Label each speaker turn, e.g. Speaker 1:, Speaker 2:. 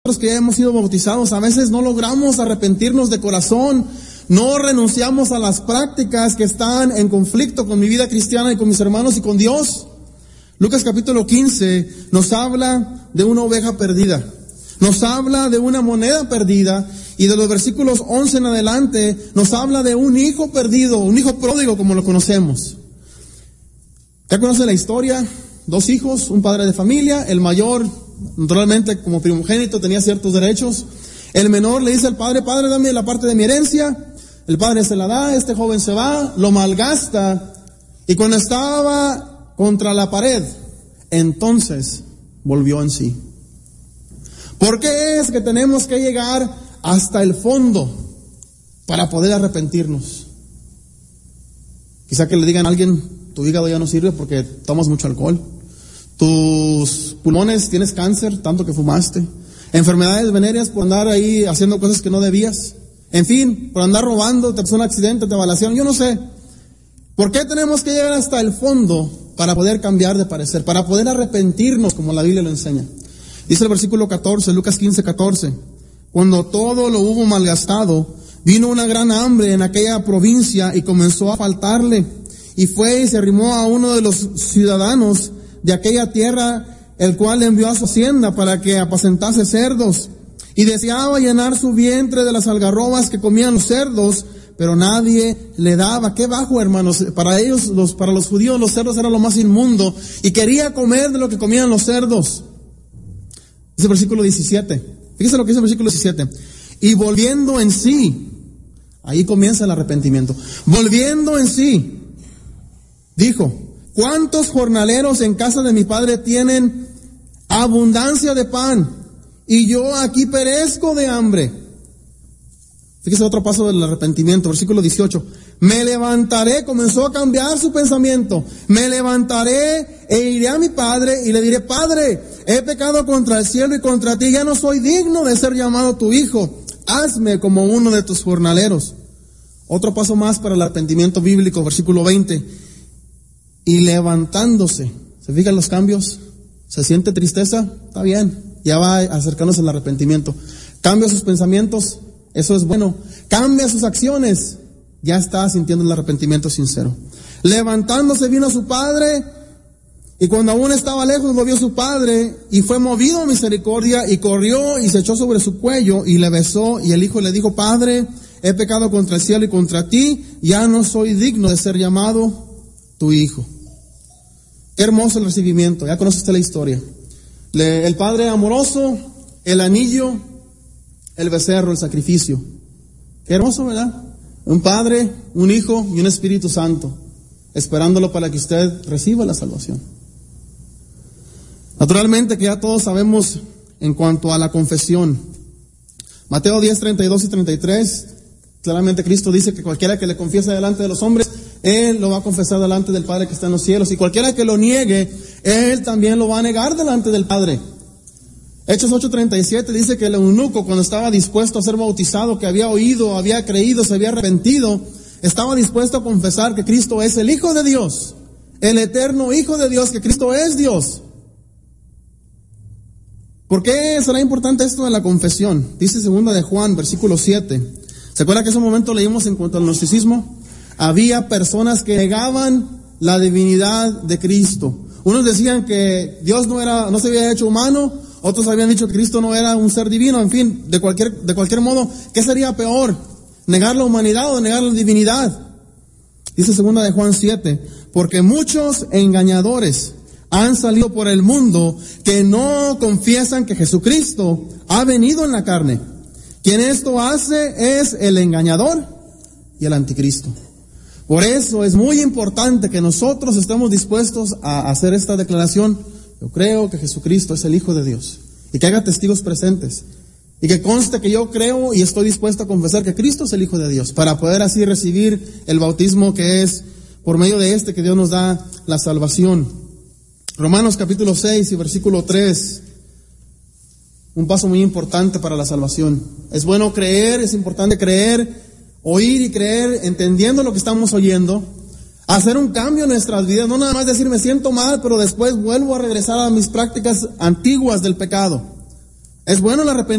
Speaker 1: que ya hemos sido bautizados, a veces no logramos arrepentirnos de corazón, no renunciamos a las prácticas que están en conflicto con mi vida cristiana y con mis hermanos y con Dios. Lucas capítulo 15 nos habla de una oveja perdida, nos habla de una moneda perdida, y de los versículos 11 en adelante nos habla de un hijo perdido, un hijo pródigo como lo conocemos. ¿Ya conocen la historia? 2 hijos, un padre de familia, el mayor, naturalmente como primogénito tenía ciertos derechos. El menor le dice al padre, padre, dame la parte de mi herencia. El padre se la da, este joven se va, lo malgasta, y cuando estaba contra la pared, entonces volvió en sí. ¿Por qué es que tenemos que llegar hasta el fondo para poder arrepentirnos? Quizá que le digan a alguien, tu hígado ya no sirve porque tomas mucho alcohol, tus pulmones, tienes cáncer, tanto que fumaste, enfermedades venéreas por andar ahí haciendo cosas que no debías, en fin, por andar robando, te pasó un accidente, te balacearon, yo no sé. ¿Por qué tenemos que llegar hasta el fondo para poder cambiar de parecer, para poder arrepentirnos como la Biblia lo enseña? Dice el versículo 14, Lucas 15, 14. Cuando todo lo hubo malgastado, vino una gran hambre en aquella provincia y comenzó a faltarle. Y fue y se arrimó a uno de los ciudadanos de aquella tierra, el cual le envió a su hacienda para que apacentase cerdos. Y deseaba llenar su vientre de las algarrobas que comían los cerdos, pero nadie le daba. Qué bajo, hermanos. Para ellos, para los judíos, los cerdos eran lo más inmundo. Y quería comer de lo que comían los cerdos. Dice el versículo 17. Fíjese lo que dice el versículo 17. Y volviendo en sí, ahí comienza el arrepentimiento. Volviendo en sí, dijo, ¿cuántos jornaleros en casa de mi padre tienen abundancia de pan? Y yo aquí perezco de hambre. Fíjese otro paso del arrepentimiento, versículo 18. Me levantaré, comenzó a cambiar su pensamiento. Me levantaré e iré a mi padre y le diré, Padre, he pecado contra el cielo y contra ti, ya no soy digno de ser llamado tu hijo. Hazme como uno de tus jornaleros. Otro paso más para el arrepentimiento bíblico, versículo 20. Y levantándose, ¿se fijan los cambios? ¿Se siente tristeza? Está bien, ya va acercándose al arrepentimiento. Cambia sus pensamientos, eso es bueno. Cambia sus acciones, ya está sintiendo el arrepentimiento sincero. Levantándose vino a su padre, y cuando aún estaba lejos lo vio su padre, y fue movido a misericordia, y corrió y se echó sobre su cuello, y le besó, y el hijo le dijo, Padre, he pecado contra el cielo y contra ti, ya no soy digno de ser llamado tu hijo. Qué hermoso el recibimiento, ya conoce usted la historia. El padre amoroso, el anillo, el becerro, el sacrificio. Qué hermoso, ¿verdad? Un padre, un hijo y un Espíritu Santo, esperándolo para que usted reciba la salvación. Naturalmente que ya todos sabemos en cuanto a la confesión. Mateo 10, 32 y 33, claramente Cristo dice que cualquiera que le confiese delante de los hombres, Él lo va a confesar delante del Padre que está en los cielos. Y cualquiera que lo niegue, Él también lo va a negar delante del Padre. Hechos 8:37 dice que el eunuco, cuando estaba dispuesto a ser bautizado, que había oído, había creído, se había arrepentido, estaba dispuesto a confesar que Cristo es el Hijo de Dios, el eterno Hijo de Dios, que Cristo es Dios. ¿Por qué será importante esto de la confesión? Dice 2 de Juan, versículo 7. ¿Se acuerda que en ese momento leímos en cuanto al gnosticismo? Había personas que negaban la divinidad de Cristo. Unos decían que Dios no se había hecho humano, otros habían dicho que Cristo no era un ser divino. En fin, de cualquier modo, ¿qué sería peor? ¿Negar la humanidad o negar la divinidad? Dice 2 de Juan 7, porque muchos engañadores han salido por el mundo que no confiesan que Jesucristo ha venido en la carne. Quien esto hace es el engañador y el anticristo. Por eso es muy importante que nosotros estemos dispuestos a hacer esta declaración. Yo creo que Jesucristo es el Hijo de Dios. Y que haga testigos presentes. Y que conste que yo creo y estoy dispuesto a confesar que Cristo es el Hijo de Dios. Para poder así recibir el bautismo que es por medio de que Dios nos da la salvación. Romanos capítulo 6 y versículo 3. Un paso muy importante para la salvación. Es bueno creer, es importante creer, oír y creer, entendiendo lo que estamos oyendo, hacer un cambio en nuestras vidas, no nada más decir me siento mal, pero después vuelvo a regresar a mis prácticas antiguas del pecado. Es bueno el arrepentimiento.